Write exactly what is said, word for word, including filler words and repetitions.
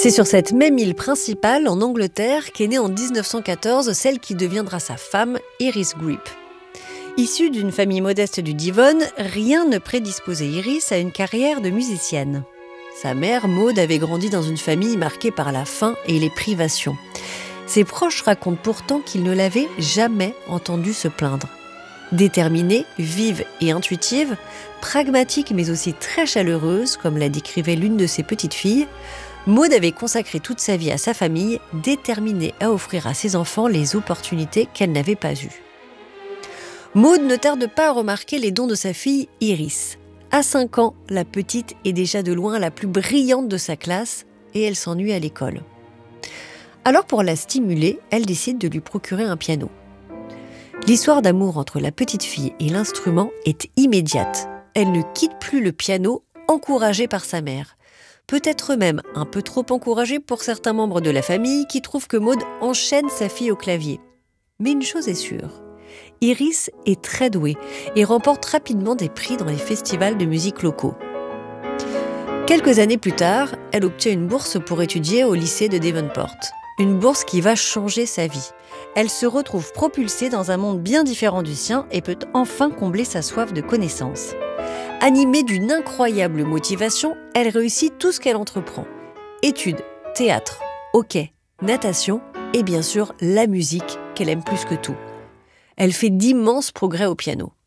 C'est sur cette même île principale, en Angleterre, qu'est née en dix-neuf cent quatorze celle qui deviendra sa femme, Iris Grip. Issue d'une famille modeste du Devon, rien ne prédisposait Iris à une carrière de musicienne. Sa mère, Maud, avait grandi dans une famille marquée par la faim et les privations. Ses proches racontent pourtant qu'ils ne l'avaient jamais entendue se plaindre. Déterminée, vive et intuitive, pragmatique mais aussi très chaleureuse, comme la décrivait l'une de ses petites filles, Maud avait consacré toute sa vie à sa famille, déterminée à offrir à ses enfants les opportunités qu'elle n'avait pas eues. Maud ne tarde pas à remarquer les dons de sa fille Iris. À cinq ans, la petite est déjà de loin la plus brillante de sa classe et elle s'ennuie à l'école. Alors pour la stimuler, elle décide de lui procurer un piano. L'histoire d'amour entre la petite fille et l'instrument est immédiate. Elle ne quitte plus le piano, encouragée par sa mère. Peut-être même un peu trop encouragée pour certains membres de la famille qui trouvent que Maud enchaîne sa fille au clavier. Mais une chose est sûre, Iris est très douée et remporte rapidement des prix dans les festivals de musique locaux. Quelques années plus tard, elle obtient une bourse pour étudier au lycée de Devonport. Une bourse qui va changer sa vie. Elle se retrouve propulsée dans un monde bien différent du sien et peut enfin combler sa soif de connaissances. Animée d'une incroyable motivation, elle réussit tout ce qu'elle entreprend. Études, théâtre, hockey, natation et bien sûr la musique qu'elle aime plus que tout. Elle fait d'immenses progrès au piano.